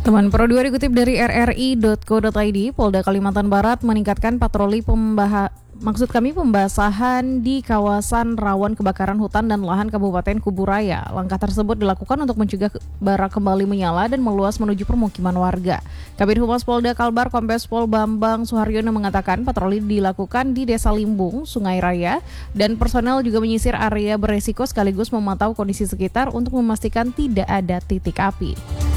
Teman Pro 2 dikutip dari rri.co.id, Polda Kalimantan Barat meningkatkan patroli pembasahan di kawasan rawan kebakaran hutan dan lahan Kabupaten Kuburaya. Langkah tersebut dilakukan untuk mencegah bara kembali menyala dan meluas menuju permukiman warga. Kabid Humas Polda Kalbar Kombes Pol Bambang Suharyono mengatakan patroli dilakukan di Desa Limbung, Sungai Raya, dan personel juga menyisir area beresiko sekaligus memantau kondisi sekitar untuk memastikan tidak ada titik api.